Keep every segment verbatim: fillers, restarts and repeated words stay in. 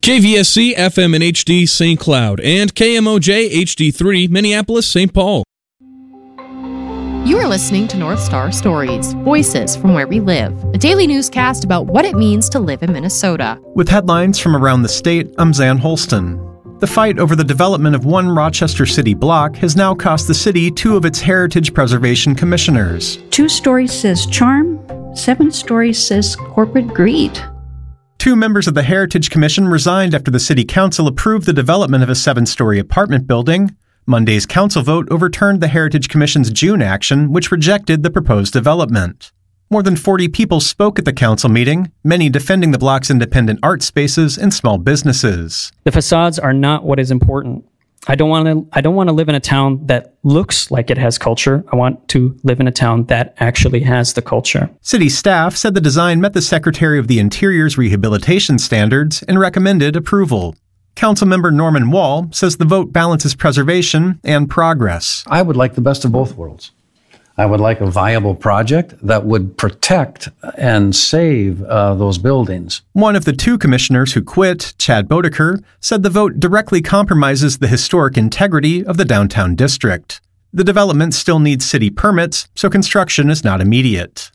K V S C F M and H D Saint Cloud and K M O J H D three Minneapolis Saint Paul. You are listening to North Star Stories, Voices from Where We Live, a daily newscast about what it means to live in Minnesota. With headlines from around the state, I'm Zan Holston. The fight over the development of one Rochester City block has now cost the city two of its heritage preservation commissioners. Two stories says charm, seven stories says corporate greed. Two members of the Heritage Commission resigned after the City Council approved the development of a seven-story apartment building. Monday's council vote overturned the Heritage Commission's June action, which rejected the proposed development. More than forty people spoke at the council meeting, many defending the block's independent art spaces and small businesses. The facades are not what is important. I don't want to I don't want to live in a town that looks like it has culture. I want to live in a town that actually has the culture. City staff said the design met the Secretary of the Interior's rehabilitation standards and recommended approval. Councilmember Norman Wall says the vote balances preservation and progress. I would like the best of both worlds. I would like a viable project that would protect and save uh, those buildings. One of the two commissioners who quit, Chad Bodeker, said the vote directly compromises the historic integrity of the downtown district. The development still needs city permits, so construction is not immediate.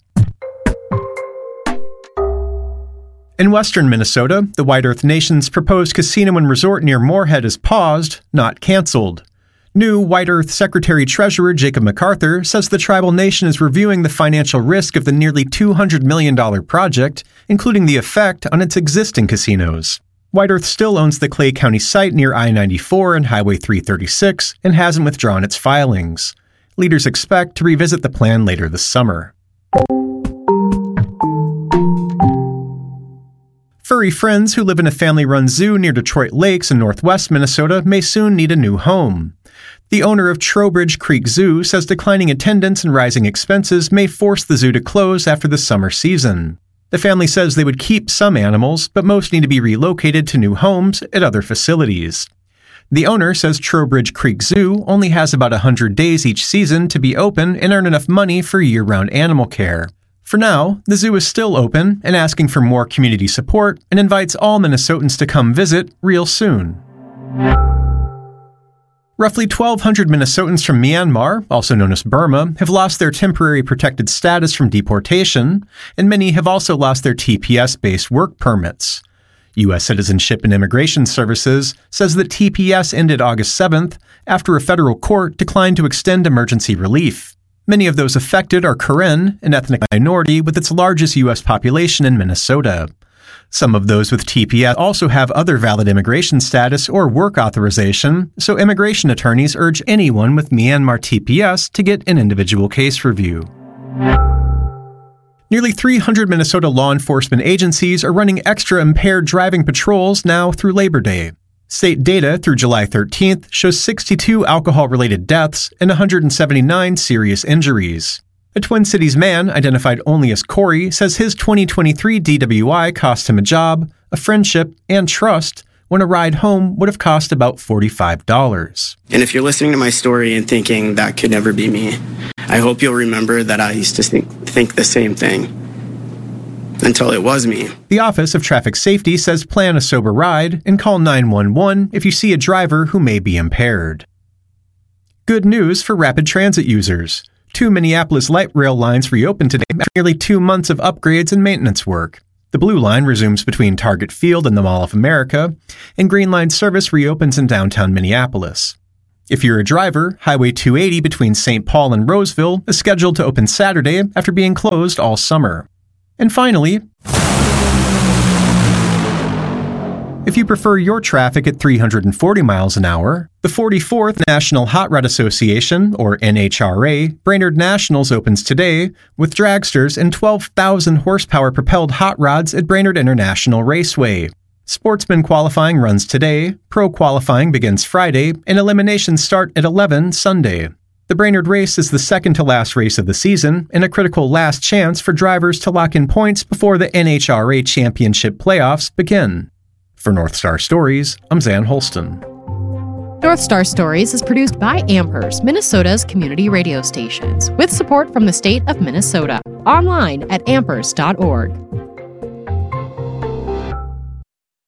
In western Minnesota, the White Earth Nation's proposed casino and resort near Moorhead is paused, not canceled. New White Earth Secretary-Treasurer Jacob MacArthur says the tribal nation is reviewing the financial risk of the nearly two hundred million dollars project, including the effect on its existing casinos. White Earth still owns the Clay County site near I ninety-four and Highway three thirty-six and hasn't withdrawn its filings. Leaders expect to revisit the plan later this summer. Furry friends who live in a family-run zoo near Detroit Lakes in northwest Minnesota may soon need a new home. The owner of Trowbridge Creek Zoo says declining attendance and rising expenses may force the zoo to close after the summer season. The family says they would keep some animals, but most need to be relocated to new homes at other facilities. The owner says Trowbridge Creek Zoo only has about one hundred days each season to be open and earn enough money for year-round animal care. For now, the zoo is still open and asking for more community support and invites all Minnesotans to come visit real soon. Roughly twelve hundred Minnesotans from Myanmar, also known as Burma, have lost their temporary protected status from deportation, and many have also lost their T P S-based work permits. U S Citizenship and Immigration Services says that T P S ended August seventh after a federal court declined to extend emergency relief. Many of those affected are Karen, an ethnic minority with its largest U S population in Minnesota. Some of those with T P S also have other valid immigration status or work authorization, so immigration attorneys urge anyone with Myanmar T P S to get an individual case review. Nearly three hundred Minnesota law enforcement agencies are running extra impaired driving patrols now through Labor Day. State data through July thirteenth shows sixty-two alcohol-related deaths and one hundred seventy-nine serious injuries. A Twin Cities man, identified only as Corey, says his twenty twenty-three D W I cost him a job, a friendship, and trust, when a ride home would have cost about forty-five dollars. And if you're listening to my story and thinking that could never be me, I hope you'll remember that I used to think, think the same thing until it was me. The Office of Traffic Safety says plan a sober ride and call nine one one if you see a driver who may be impaired. Good news for rapid transit users. Two Minneapolis light rail lines reopened today after nearly two months of upgrades and maintenance work. The Blue Line resumes between Target Field and the Mall of America, and Green Line service reopens in downtown Minneapolis. If you're a driver, Highway two eighty between Saint Paul and Roseville is scheduled to open Saturday after being closed all summer. And finally, if you prefer your traffic at three hundred forty miles an hour, the forty-fourth National Hot Rod Association, or N H R A, Brainerd Nationals opens today with dragsters and twelve thousand horsepower propelled hot rods at Brainerd International Raceway. Sportsman qualifying runs today, pro qualifying begins Friday, and eliminations start at eleven Sunday. The Brainerd race is the second to last race of the season and a critical last chance for drivers to lock in points before the N H R A Championship playoffs begin. For North Star Stories, I'm Zan Holston. North Star Stories is produced by Amherst, Minnesota's community radio stations, with support from the state of Minnesota. Online at amherst dot org.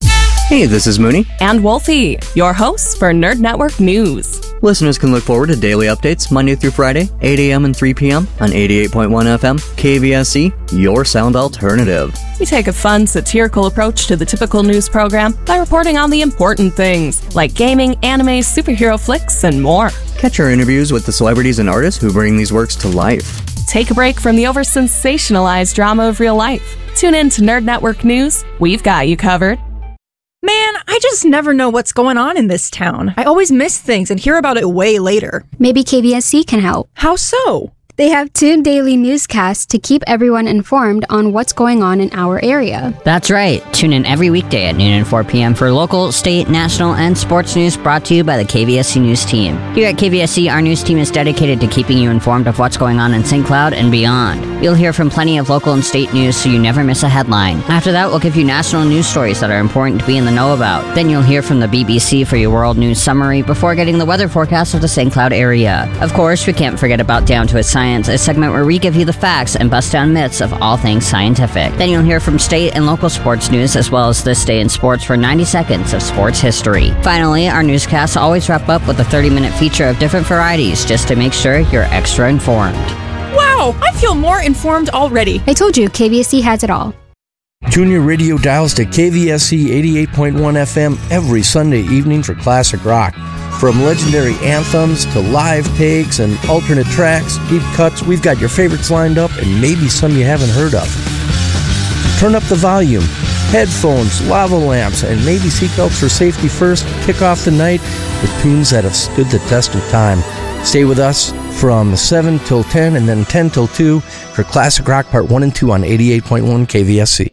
Hey, this is Mooney. And Wolfie, your hosts for Nerd Network News. Listeners can look forward to daily updates Monday through Friday, eight a.m. and three p.m. on eighty-eight point one F M, K V S C, your sound alternative. We take a fun, satirical approach to the typical news program by reporting on the important things, like gaming, anime, superhero flicks, and more. Catch our interviews with the celebrities and artists who bring these works to life. Take a break from the over-sensationalized drama of real life. Tune in to Nerd Network News. We've got you covered. Man, I just never know what's going on in this town. I always miss things and hear about it way later. Maybe K V S C can help. How so? They have two daily newscasts to keep everyone informed on what's going on in our area. That's right. Tune in every weekday at noon and four p.m. for local, state, national, and sports news brought to you by the K V S C News Team. Here at K V S C, our news team is dedicated to keeping you informed of what's going on in Saint Cloud and beyond. You'll hear from plenty of local and state news so you never miss a headline. After that, we'll give you national news stories that are important to be in the know about. Then you'll hear from the B B C for your world news summary before getting the weather forecast of the Saint Cloud area. Of course, we can't forget about Down to a Science, a segment where we give you the facts and bust down myths of all things scientific. Then you'll hear from state and local sports news as well as This Day in Sports for ninety seconds of sports history. Finally, our newscasts always wrap up with a thirty-minute feature of different varieties just to make sure you're extra informed. Wow, I feel more informed already. I told you, K V S C has it all. Tune your radio dials to K V S C eighty-eight point one F M every Sunday evening for classic rock. From legendary anthems to live takes and alternate tracks, deep cuts, we've got your favorites lined up and maybe some you haven't heard of. Turn up the volume, headphones, lava lamps, and maybe seatbelts for safety first. Kick off the night with tunes that have stood the test of time. Stay with us from seven till ten and then ten till two for Classic Rock Part one and two on eighty-eight point one K V S C.